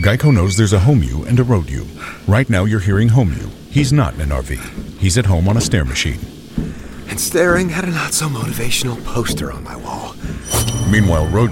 Geico knows there's a home you and a road you. Right now you're hearing home you. He's not in an RV. He's at home on a stair machine. And staring at a not-so-motivational poster on my wall. Meanwhile, road